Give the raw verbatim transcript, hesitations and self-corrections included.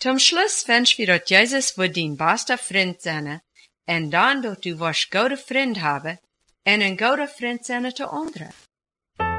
Zum Schluss wünsch wir, dat Jesus wird dein bester Freund sein, en dan dat du wirst gute Freund haben, en een gute Freund zijn te anderen.